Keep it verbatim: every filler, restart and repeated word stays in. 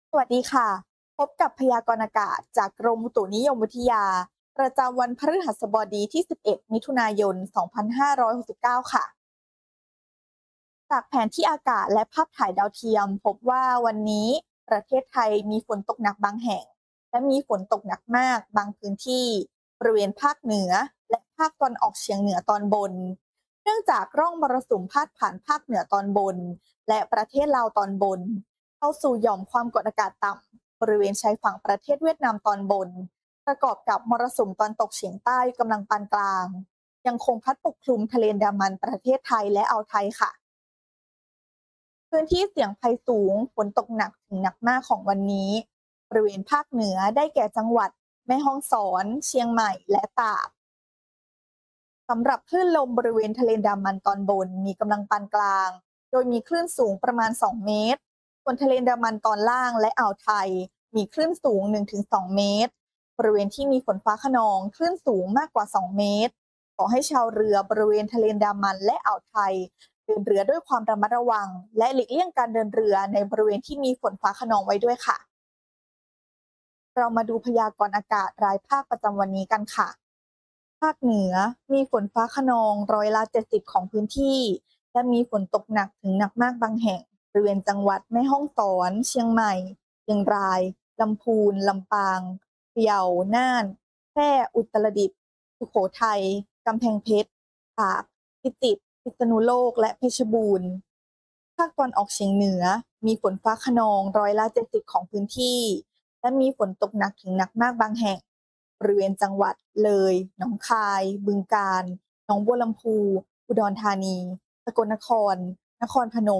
สวัสดีค่ะ พบกับพยากรณ์อากาศจากกรมอุตุนิยมวิทยา ประจำวันพฤหัสบดีที่ สิบเอ็ด มิถุนายน สองพันห้าร้อยหกสิบเก้า ค่ะ จากแผนที่อากาศและภาพถ่ายดาวเทียมพบว่าวันนี้ประเทศไทยมีฝนตกหนักบางแห่ง และมีฝนตกหนักมากบางพื้นที่บริเวณภาคเหนือและภาคตะวันออกเฉียงเหนือตอนบน เนื่องจากร่องมรสุมพาดผ่านภาคเหนือตอนบน และประเทศลาวตอนบน เข้าสู่หย่อมความกดอากาศต่ำบริเวณชายฝั่งประเทศเวียดนามตอนบน ประกอบกับมรสุมตะวันตกเฉียงใต้กำลังปานกลาง ยังคงพัดปกคลุมทะเลอันดามันประเทศไทยและอ่าวไทยค่ะ พื้นที่เสี่ยงภัยสูงฝนตกหนักถึงหนักมากของวันนี้บริเวณภาคเหนือได้แก่จังหวัดแม่ฮ่องสอน เชียงใหม่ และตากสำหรับคลื่นลมบริเวณทะเลอันดามันตอนบนมีกำลังปานกลาง โดยมีคลื่นสูงประมาณ สอง เมตรส่วนทะเลอันดามันตอนล่างและอ่าวไทยมีคลื่นสูง หนึ่งถึงสอง เมตร บริเวณที่มีฝนฟ้าคะนองคลื่นสูงมากกว่า สอง เมตร ขอให้ชาวเรือบริเวณทะเลอันดามันและอ่าวไทยเดินเรือด้วยความระมัดระวัง และหลีกเลี่ยงการเดินเรือในบริเวณที่มีฝนฟ้าคะนองไว้ด้วยค่ะ เรามาดูพยากรณ์อากาศรายภาคประจำวันนี้กันค่ะ ภาคเหนือมีฝนฟ้าคะนองร้อยละ เจ็ดสิบ ของพื้นที่ และมีฝนตกหนักถึงหนักมากบางแห่งบริเวณจังหวัดแม่ฮ่องสอน เชียงใหม่ เชียงราย ลำพูน ลำปาง พะเยา น่าน แพร่ อุตรดิตถ์ สุโขทัย กำแพงเพชร ตาก พิจิตร พิษณุโลก และเพชรบูรณ์ ภาคตะวันออกเฉียงเหนือมีฝนฟ้าคะนองร้อยละ เจ็ดสิบ ของพื้นที่ และมีฝนตกหนักถึงหนักมากบางแห่งบริเวณจังหวัดเลย หนองคาย บึงกาฬ หนองบัวลำพู อุดรธานี สกลนคร นครพนม